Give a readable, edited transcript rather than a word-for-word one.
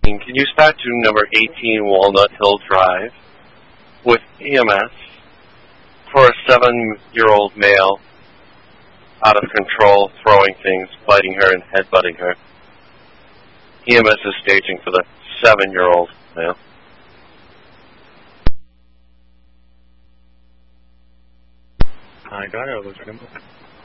Can you start to number 18 Walnut Hill Drive with EMS for a 7-year-old male out of control, throwing things, biting her, and headbutting her. EMS is staging for the 7-year-old male. I got it. Looks good.